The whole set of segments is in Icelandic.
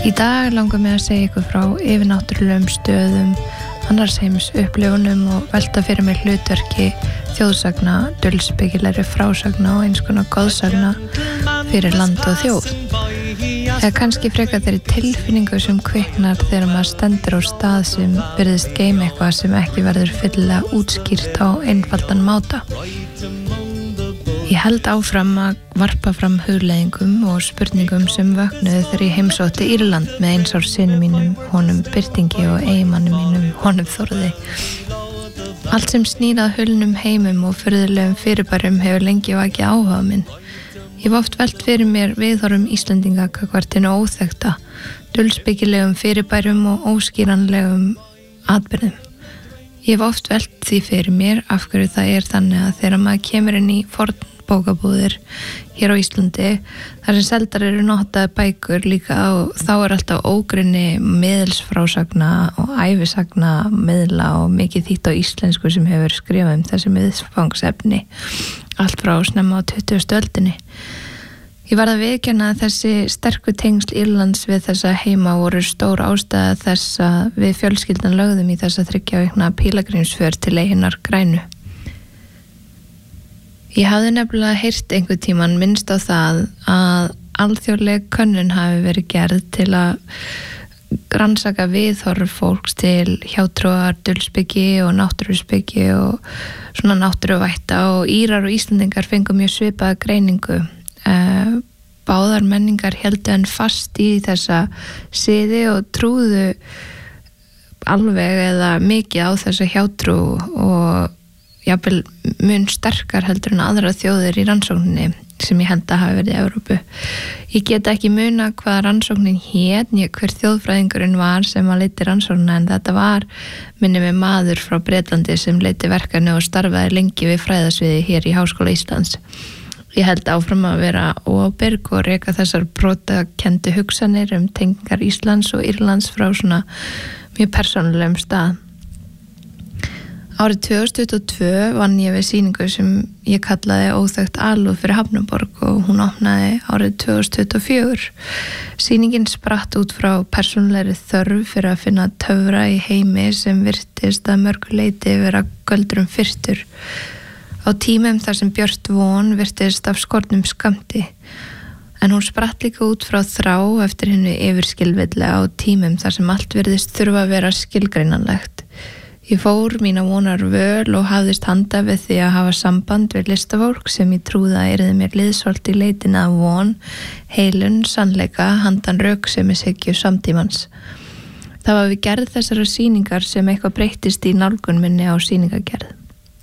Í dag langar mig að segja ykkur frá yfirnáttúrulegum stöðum, annars heims upplifunum og velta fyrir mig hlutverki þjóðsagna, dulspeggilegri frásagna og eins konar goðsagna fyrir land og þjóð. Eða kannski frekar þeirri tilfinningu sem kviknar þegar maður stendur á stað sem virðist geyma eitthvað sem ekki verður fyllilega útskýrt á einfaldan máta. Ég held áfram að varpa fram hugleiðingum og spurningum sem vöknuðu þegar ég heimsótti Írland með eins árs syni mínum, honum Birtingi og eiginmanni mínum, honum Þórði. Allt sem snýrað hulnum heimum og furðulegum fyrirbærum hefur lengi vakið áhuga minn. Ég hef oft velt fyrir mér viðhorfum Íslendinga gagnvart hinu óþekkta, dulspeggilegum fyrirbærum og óskýranlegum atburðum. Ég hef oft velt því fyrir mér af hverju það er þannig að þegar maður kemur inn í fornbókabúðir hér á Íslandi, þar sem seldar eru notaðar bækur líka, og þá er alltaf ógrynni miðilsfrásagna og ævisagna miðla og mikið þýtt á íslensku sem hefur skrifað þessi miðfangsefni allt frá snemma á 20. öldinni. Ég varð að viðurkenna að þessi sterku tengsl Írlands við þessa heima voru stór ástæða þess að við fjölskyldan lögðum í þessa 3 vikna pílagrímsför til eyjunnar Grænu. Ég hafði nefnilega heyrt einhvern tímann minnst á það að alþjóðleg könnun hafi verið gerð til að rannsaka viðhorf fólks til hjátrúar, dulspeki og náttúruspeki og svona náttúruvætta, og Írar og Íslendingar fengu mjög svipaða greiningu. Báðar menningar héldu en fast í þessa siði og trúðu alveg eða mikið á þessa hjátrú og jafnvel mun sterkar heldur en aðra þjóðir í rannsókninni sem ég held að hafi verið í Evrópu. Ég get ekki muna hvað rannsóknin hét, né hver þjóðfræðingurinn var sem að leiti rannsóknina, en þetta var minni með maður frá Bretlandi sem leiti verkefni og starfaði lengi við fræðasviði hér í Háskóla Íslands. Ég held áfram að vera óábyrg og reka þessar brotakenndu hugsanir tengingar Íslands og Írlands frá svona mjög persónulegum stað. Árið 2022 vann ég við sýningu sem ég kallaði Óþekkt alúð fyrir Hafnarborg og hún opnaði árið 2024. Sýningin spratt út frá persónulegri þörf fyrir að finna töfra í heimi sem virtist að mörgu leyti vera göldrum fyrstur. Á tímum þar sem björt von virtist af skornum skammti, en hún spratt líka út frá þrá eftir henni yfirskilvillega á tímum þar sem allt virðist þurfa að vera skilgreinanlegt. Ég fór mína vonar völ og hafðist handa við því að hafa samband við listafólk sem ég trúði að yrði mér liðsholt í leitina af von, heilun, sannleika, handan röksemishyggju samtímans. Það var við gerð þessara sýningar sem eitthvað breyttist í nálgun minni á sýningagerð.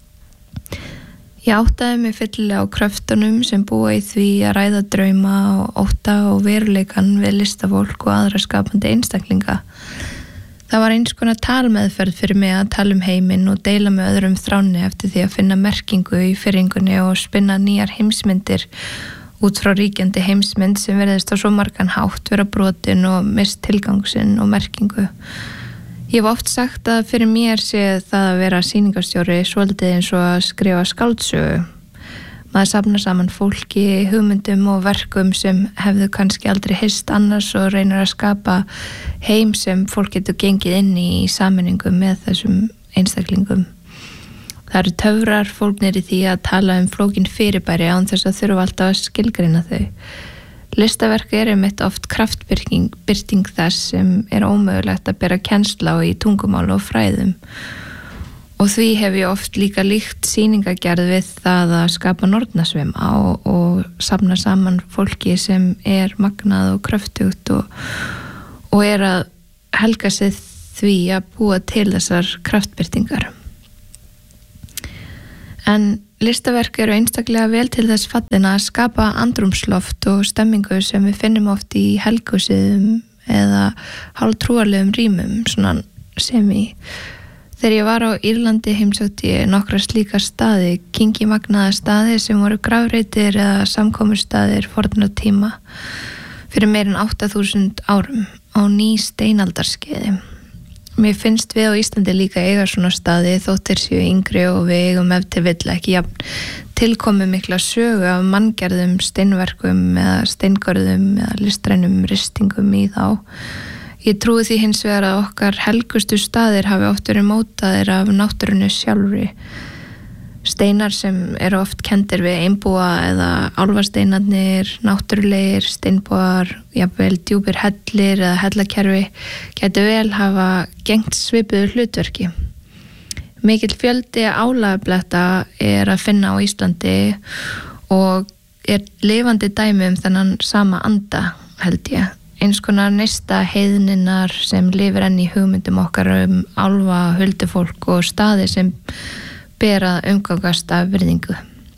Ég áttaði mig fyllilega á kröftunum sem búa í því að ræða drauma og ótta og veruleikan við listafólk og aðra skapandi einstaklinga. Það var eins konar talmeðferð fyrir mig að tala heiminn og deila með öðrum þráni eftir því að finna merkingu í firringunni og spinna nýjar heimsmyndir út frá ríkjandi heimsmynd sem verðist á svo margan hátt vera brotin og mist tilgangsinn og merkingu. Ég hef oft sagt að fyrir mér sé það að vera sýningarstjóri svolítið eins og að skrifa skáldsögu. Maður safnar saman fólki, hugmyndum og verkum sem hefðu kannski aldrei hist annars og reynir að skapa heim sem fólk getur gengið inn í sameiningu með þessum einstaklingum. Það eru töfrar fólknir í því að tala flókin fyrirbæri án þess að þurfa alltaf að skilgreina þau. Listaverk er einmitt oft kraftbirting þess sem er ómögulegt að bera kennsla á í tungumál og fræðum. Og því hef ég oft líka líkt sýningagerð við það að skapa nornasvim og safna saman fólki sem er magnað og kröftugt og er að helga sig því að búa til þessar kraftbirtingar. En listaverk eru einstaklega vel til þess fallin að skapa andrúmsloft og stemmingu sem við finnum oft í helgusiðum eða hálftrúarlegum rýmum, svona semi. Þegar ég var á Írlandi heimsótti ég nokkra slíka staði, kyngimagnaða staði sem voru grafreitir eða samkomustaðir fornra tíma fyrir meir en 8.000 árum á ný steinaldarskeiði. mér finnst við á Íslandi líka eiga svona staði þóttir séu yngri og við eigum ef til vill ekki tilkomi mikla sögu af manngerðum steinverkum eða steingörðum eða listrænum ristingum í þá. Ég trúi því hins vegar að okkar helgustu staðir hafi oft verið mótaðir af náttúrunni sjálfri. Steinar sem eru oft kenndir við einbúa eða álfasteinarnir, náttúrulegir, steinbúar, jafnvel djúpir hellir eða hellakerfi gætu vel hafa gegnt svipuðu hlutverki. Mikill fjöldi álagabletta er að finna á Íslandi og er lifandi dæmi þennan sama anda, held ég. Eins konar neista heiðninnar sem lifir enn í hugmyndum okkar álfa, huldufólk og staði sem ber að umgangast af virðingu.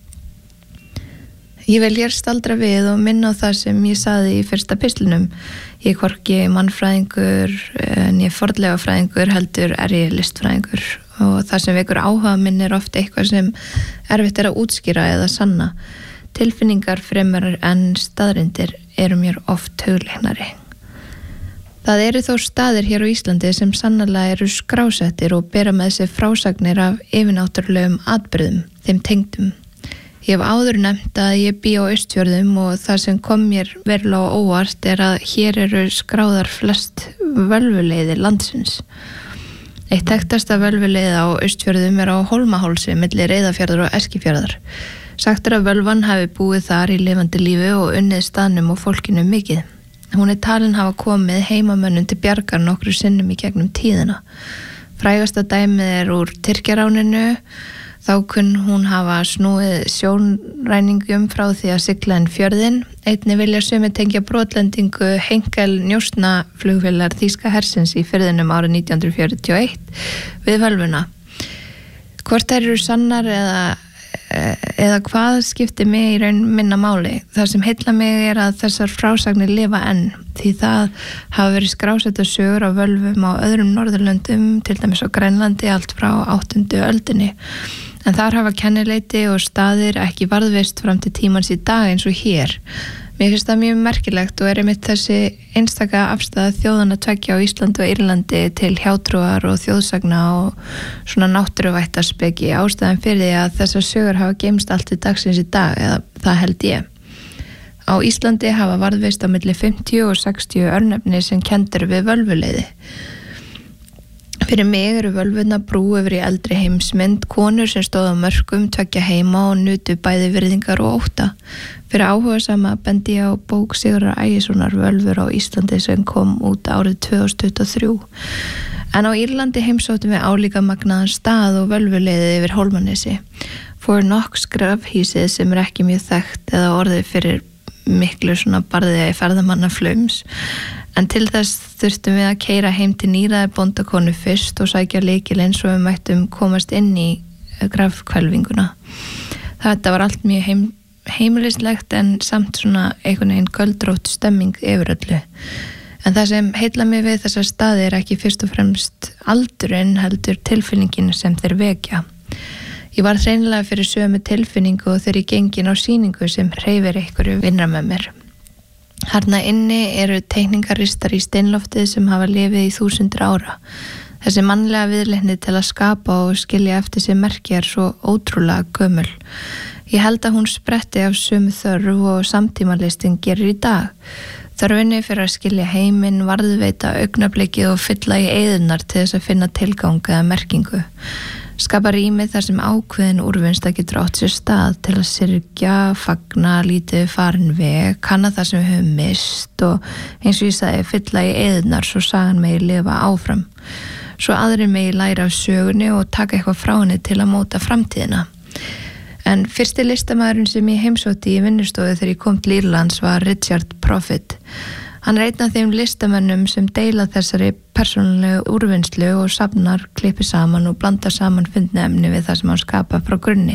Ég vil hér staldra við og minna á það sem ég sagði í fyrsta pistlinum. Ég hvorki mannfræðingur en ég fornleifafræðingur heldur ég listfræðingur og það sem vekur áhuga minn er oft eitthvað sem erfitt er að útskýra eða sanna. Tilfinningar fremur en staðreyndir eru mér oft hugleiknari. Það eru þó staðir hér á Íslandi sem sannarlega eru skrásettir og bera með sér frásagnir af yfirnáttúrulegum atburðum, þeim tengdum. Ég hef áður nefnt að ég bý á Austfjörðum og það sem kom mér verulega á óvart er að hér eru skráðar flest völvuleiðir landsins. Eitt þekktasta völvuleið á Austfjörðum er á Hólmahálsi milli Reyðarfjarðar og Eskifjarðar. Sagt er að völvan hafi búið þar í lifandi lífi og unnið staðnum og fólkinu mikið. Hún er talin hafa komið heimamönnum til bjargar nokkru sinnum í gegnum tíðina. Frægasta dæmið er úr Tyrkjaráninu. Þá kunn hún hafa snúið sjónræningum frá því að sigla inn fjörðinn. Einnig vilja sumir tengja brotlendingu Henkel njósnaflugvélar þýska hersins í firðinum árið 1941 við völvuna. Hvort þær eru sannar eða hvað skiptir mig í raun minna máli. Það sem heilla mig er að þessar frásagnir lifa enn, því það hafa verið skrásetta sögur á völvum á öðrum Norðurlöndum, til dæmis á Grænlandi allt frá 8. öldinni. En þar hafa kennileiti og staðir ekki varðveist fram til tímans í dag eins og hér. Mér finnst það mjög merkilegt og er einmitt þessi einstaka afstæða þjóðanna tveggja á Íslandi og Írlandi til hjátrúar og þjóðsagna og svona náttúruvættaspeki ástæðan fyrir því að þessar sögur hafa geymst allt til dagsins í dag, eða það held ég. Á Íslandi hafa varðveist á milli 50 og 60 örnefni sem kendur við völvuleiði. Fyrir mig eru völvurnar brú yfir í eldri heimsmynd, konur sem stóðu á mörkum, tveggja heima og nutu bæði virðingar og ótta. Fyrir áhugasama bendi ég á bók Sigurðar Ægissonar Völvur á Íslandi sem kom út árið 2023. En á Írlandi heimsóttum við álíka magnaðan stað og völvuleiði yfir Hólmanesi. Fór Knox grafhýsið sem er ekki mjög þekkt eða orðið fyrir miklu svona barðið í ferðamannaflaums. En til þess þurftum við að keyra heim til nýraði bóndakonu fyrst og sækja lykilinn svo við mættum komast inn í grafhvelfinguna. Þetta var allt mjög heimilislegt en samt svona einhvern veginn göldrótt stemming yfir öllu. En það sem heilla mig við þessar staði er ekki fyrst og fremst aldurinn heldur tilfinningin sem þeir vekja. Ég var hreinlega fyrir sömu tilfinningu og þegar ég gengin á sýningu sem hreyfir einhverju vinna með mér. Harna inni eru teikningaristar í steinloftið sem hafa lifið í 1000 ára. Þessi mannlega viðleitni til að skapa og skilja eftir sig merki er svo ótrúlega gömul. Ég held að hún spretti af sömu þörf og samtímalistin gerir í dag. Þörfinni fyrir að skilja heiminn, varðveita augnablikið og fylla í eyðurnar til þess að finna tilgang eða merkingu. Skapa rými þar sem ákveðin úrvinnsla getur átt sér stað til að syrgja, fagna, lítið farin veg, kanna það sem við höfum mist og eins og ég sagði fylla í eyðurnar svo sagan megi lifa áfram. Svo aðrir megi læra af sögunni og taka eitthvað frá henni til að móta framtíðina. En fyrsti listamaðurinn sem ég heimsótti í vinnustofu þegar ég kom til Írlands var Richard Profit. Hann er einn af þeim listamönnum sem deila þessari persónulegu úrvinnslu og safnar, klippi saman og blandar saman fundnu efni við það sem hann skapar frá grunni.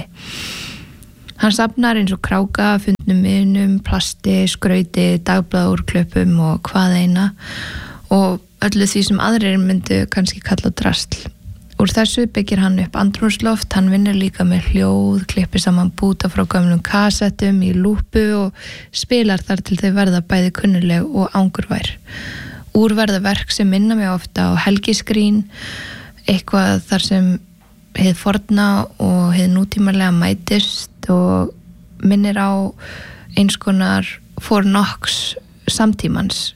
Hann safnar eins og kráka, fundnum miðnum, plasti, skrauti, dagblaðaúrklöpum og hvað eina og öllu því sem aðrir myndu kannski kalla drasl. Úr þessu byggir hann upp andrúmsloft, hann vinnur líka með hljóð, klippir saman búta frá gömlum kassettum í lúpu og spilar þar til þau verða bæði kunnuleg og angurvær. úrverða verk sem minna mig ofta á helgiskrín, eitthvað þar sem hið forna og hið nútímalega mætist og minnir á eins konar fornokks samtímans.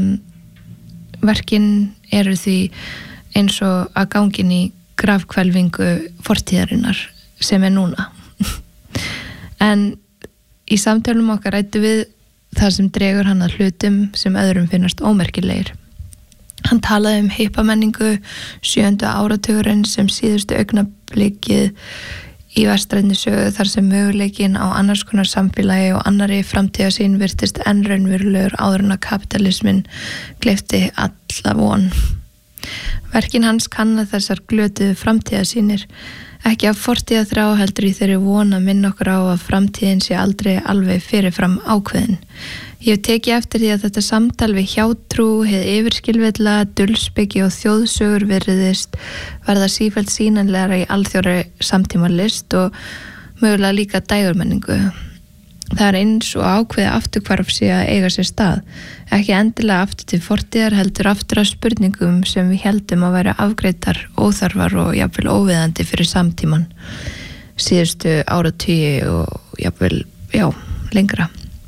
Verkin eru því eins og að gangin í grafhvelfingu fortíðarinnar sem núna. En í samtölum okkar ræddu við það sem dregur hann að hlutum sem öðrum finnast ómerkilegir. Hann talaði hippamenningu 7. áratugurinn sem síðustu augnablikið í vestrænni sögu þar sem möguleikin á annars konar samfélagi og annarri framtíðarsýn virtist enn raunverulegur áður en að kapitalismin gleypti alla von. Verkin hans kanna þessar glötuðu framtíðarsýnir, ekki af fortíðaþrá heldur í þeirri von að minna okkur á að framtíðin sé aldrei alveg fyrirfram ákveðin. Ég hef tekið eftir því að þetta samtal við hjátrú, hið yfirskilvilla, dulspeki og þjóðsögur virðist verða sífellt sýnanlegra í alþjóðri samtímalist og mögulega líka dægurmenningu. Það er eins og ákveði afturhvarf sé að eiga sér stað, ekki endilega aftur til fortíðar heldur aftur að spurningum sem við heldum að vera afgreitar, óþarfar og jafnvel óviðandi fyrir samtíman, síðustu áratugi og jafnvel, lengra.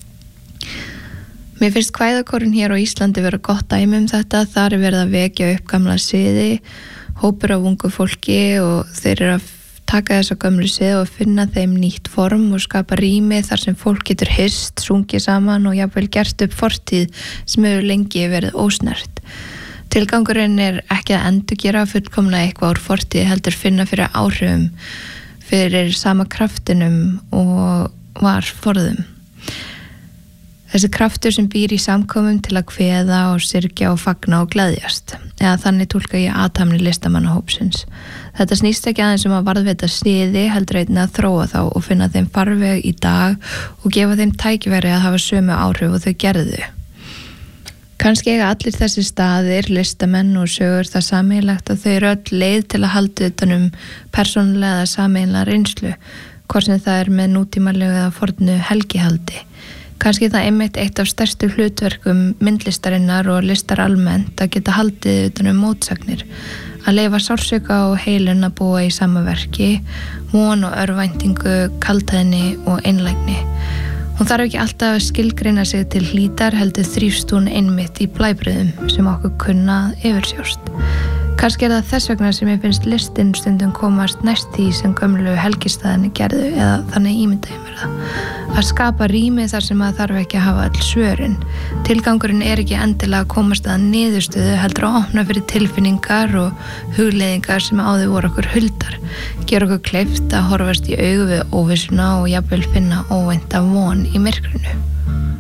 Mér finnst kvæðakórinn hér á Íslandi vera gott dæmi þetta, þar er verið að vekja upp gamla siði, hópur af ungu fólki og þeir eru að taka þessa gömlu siði og finna þeim nýtt form og skapa rými þar sem fólk getur hist, sungið saman og jafnvel gert upp fortíð sem hefur lengi verið ósnert. Tilgangurinn er ekki að endurgera fullkomlega eitthvað úr fortíð heldur finna fyrir áhrifum, fyrir sama kraftinum og var forðum. Þessi kraftur sem býr í samkomum til að kveða og syrgja og fagna og gleðjast, eða þannig túlka ég athafni listamannahópsins. Þetta snýst ekki aðeins að varðveita siði heldur einnig að þróa þá og finna þeim farveg í dag og gefa þeim tækifæri að hafa sömu áhrif og þau gerðu. Kannski eiga allir þessi staðir, listamenn og sögur það sameiginlegt að þau eru öll leið til að halda utan persónulega sameiginlega reynslu, hvort sem það er með nútímalegu eða fornu helgihaldi. Kannski það einmitt eitt af stærstu hlutverkum myndlistarinnar og listar almennt að geta haldið utan mótsagnir, að leyfa sársauka og heilun að búa í sama verki, von og örvæntingu, kaldhæðni og einlægni. Hún þarf ekki alltaf að skilgreina sig til hlítar heldur þrífst hún einmitt í blæbrigðum sem okkur kunna yfirsjást. Kannski er það þess vegna sem ég finnst listin stundum komast næst því sem gömlu helgistaðinni gerðu eða þannig ímynda ég mér það. Að skapa rými þar sem að þarf ekki að hafa öll svörin. Tilgangurinn er ekki endilega að komast að niðurstöðu heldur að opna fyrir tilfinningar og hugleiðingar sem áður voru okkur huldar. Gera okkur kleift að horfast í augu við óvissuna og jafnvel finna óvænta von í myrkrinu.